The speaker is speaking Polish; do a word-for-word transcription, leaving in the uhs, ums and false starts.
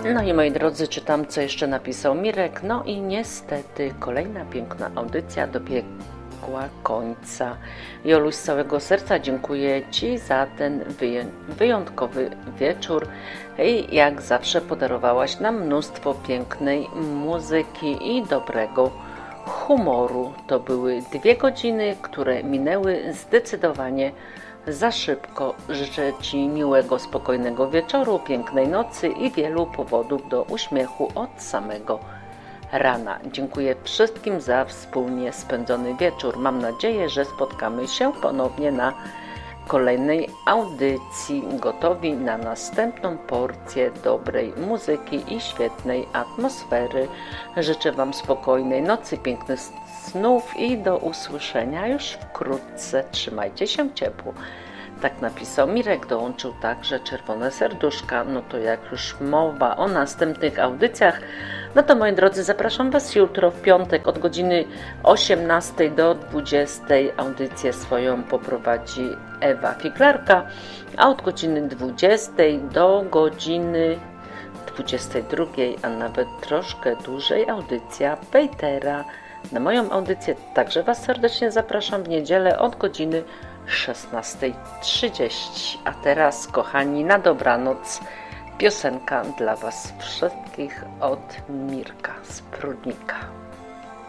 No i moi drodzy, czytam, co jeszcze napisał Mirek. No i niestety kolejna piękna audycja dobiegła końca. Joluś, z całego serca dziękuję Ci za ten wyjątkowy wieczór i jak zawsze podarowałaś nam mnóstwo pięknej muzyki i dobrego humoru. To były dwie godziny, które minęły zdecydowanie za szybko. Życzę Ci miłego, spokojnego wieczoru, pięknej nocy i wielu powodów do uśmiechu od samego rana. Dziękuję wszystkim za wspólnie spędzony wieczór. Mam nadzieję, że spotkamy się ponownie na kolejnej audycji, gotowi na następną porcję dobrej muzyki i świetnej atmosfery. Życzę Wam spokojnej nocy, pięknych snów i do usłyszenia już wkrótce. Trzymajcie się ciepło. Tak napisał Mirek, dołączył także czerwone serduszka. No to jak już mowa o następnych audycjach, no to moi drodzy, zapraszam Was jutro w piątek od godziny osiemnastej do dwudziestej. Audycję swoją poprowadzi Ewa Figlarka, a od godziny dwudziestej do godziny dwudziestej drugiej, a nawet troszkę dłużej, audycja Pejtera. Na moją audycję także Was serdecznie zapraszam w niedzielę od godziny szesnasta trzydzieści. A teraz, kochani, na dobranoc, piosenka dla Was wszystkich od Mirka z Prudnika.